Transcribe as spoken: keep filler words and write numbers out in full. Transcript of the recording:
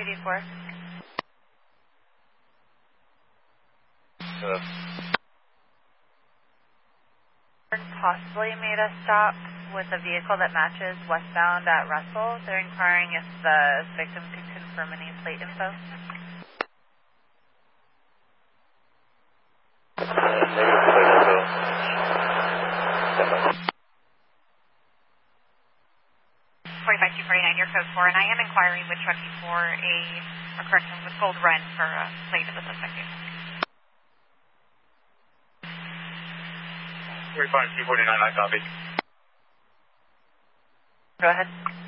eighty-four. Uh, Possibly made a stop with a vehicle that matches westbound at Russell. They're inquiring if the victim could confirm any plate info. forty-five two forty-nine, your code four, and I am inquiring with Truckee for a, or correction, with Gold Run for a plate of the suspect. forty-five two forty-nine, I copy. Go ahead.